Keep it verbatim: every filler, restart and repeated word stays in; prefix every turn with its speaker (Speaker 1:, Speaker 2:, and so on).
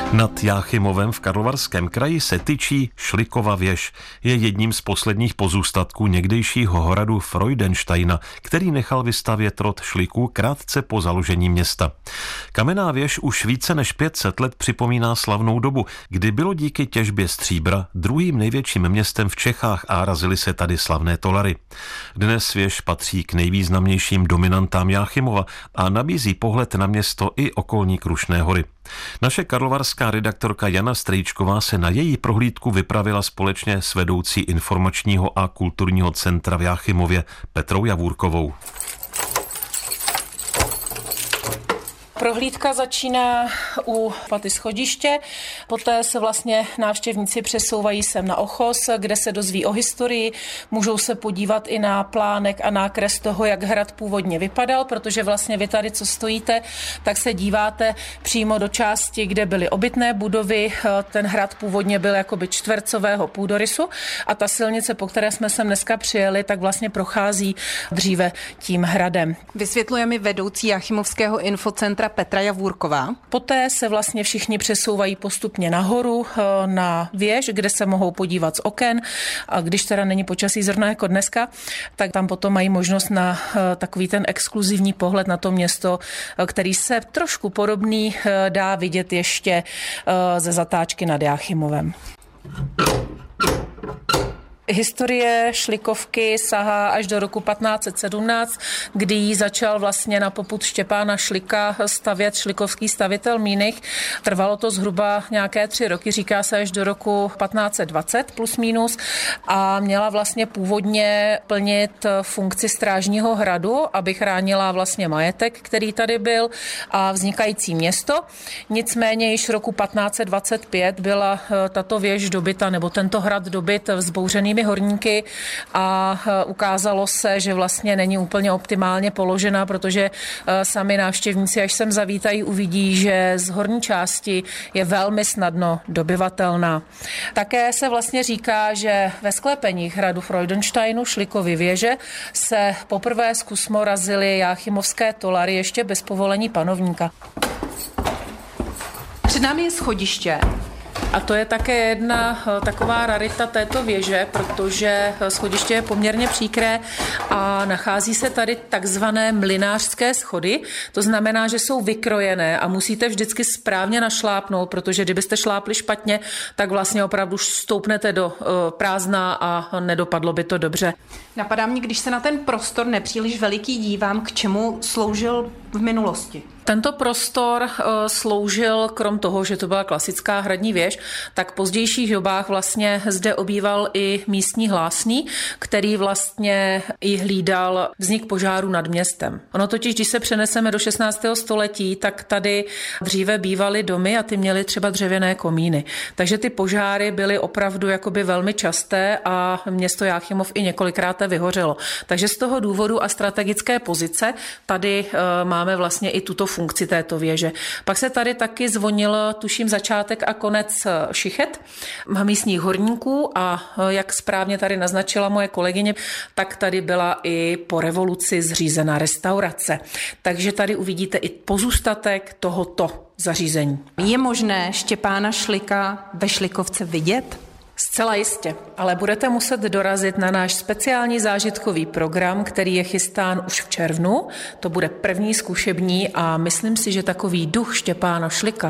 Speaker 1: Nad Jáchymovem v Karlovarském kraji se tyčí Šlikova věž. Je jedním z posledních pozůstatků někdejšího hradu Freudensteina, který nechal vystavět rod Šliků krátce po založení města. Kamenná věž už více než pět set let připomíná slavnou dobu, kdy bylo díky těžbě stříbra druhým největším městem v Čechách a razily se tady slavné tolary. Dnes věž patří k nejvýznamnějším dominantám Jáchymova a nabízí pohled na město i okolní Krušné hory. Naše karlovarská redaktorka Jana Strejčková se na její prohlídku vypravila společně s vedoucí informačního a kulturního centra v Jáchymově Petrou Javůrkovou.
Speaker 2: Prohlídka začíná u paty schodiště, poté se vlastně návštěvníci přesouvají sem na Ochos, kde se dozví o historii, můžou se podívat i na plánek a nákres toho, jak hrad původně vypadal, protože vlastně vy tady, co stojíte, tak se díváte přímo do části, kde byly obytné budovy. Ten hrad původně byl jakoby čtvercového půdorysu a ta silnice, po které jsme sem dneska přijeli, tak vlastně prochází dříve tím hradem.
Speaker 3: Vysvětluje mi vedoucí Jáchymovského infocentra Petra Javůrková.
Speaker 2: Poté se vlastně všichni přesouvají postupně nahoru na věž, kde se mohou podívat z oken. A když teda není počasí zrovna jako dneska, tak tam potom mají možnost na takový ten exkluzivní pohled na to město, který se trošku podobný dá vidět ještě ze zatáčky nad Jáchymovem. Historie Šlikovky sahá až do roku patnáct set sedmnáct, kdy ji začal vlastně na popud Štěpána Šlika stavět šlikovský stavitel Mínich. Trvalo to zhruba nějaké tři roky, říká se až do roku patnáct set dvacet plus minus a měla vlastně původně plnit funkci strážního hradu, aby chránila vlastně majetek, který tady byl a vznikající město. Nicméně již v roku patnáct set dvacet pět byla tato věž dobyta, nebo tento hrad dobyt vzbouřenými horníky a ukázalo se, že vlastně není úplně optimálně položena, protože sami návštěvníci, až sem zavítají, uvidí, že z horní části je velmi snadno dobyvatelná. Také se vlastně říká, že ve sklepeních hradu Freudensteinu Šlikovy věže se poprvé zkusmo razily jáchymovské tolary ještě bez povolení panovníka.
Speaker 3: Před námi je schodiště.
Speaker 2: A to je také jedna taková rarita této věže, protože schodiště je poměrně příkré a nachází se tady takzvané mlynářské schody. To znamená, že jsou vykrojené a musíte vždycky správně našlápnout, protože kdybyste šlápli špatně, tak vlastně opravdu stoupnete do prázdna a nedopadlo by to dobře.
Speaker 3: Napadá mě, když se na ten prostor nepříliš veliký dívám, k čemu sloužil v minulosti.
Speaker 2: Tento prostor uh, sloužil, krom toho, že to byla klasická hradní věž, tak v pozdějších dobách vlastně zde obýval i místní hlásný, který vlastně i hlídal vznik požáru nad městem. Ono totiž, když se přeneseme do šestnáctého století, tak tady dříve bývaly domy a ty měly třeba dřevěné komíny. Takže ty požáry byly opravdu jakoby velmi časté a město Jáchymov i několikrát vyhořelo. Takže z toho důvodu a strategické pozice tady uh, máme vlastně i tuto funkci této věže. Pak se tady taky zvonil, tuším, začátek a konec šichet místních horníků a jak správně tady naznačila moje kolegyně, tak tady byla i po revoluci zřízená restaurace. Takže tady uvidíte i pozůstatek tohoto zařízení.
Speaker 3: Je možné Štěpána Šlika ve Šlikovce vidět?
Speaker 2: Zcela jistě, ale budete muset dorazit na náš speciální zážitkový program, který je chystán už v červnu. To bude první zkušební a myslím si, že takový duch Štěpána Šlika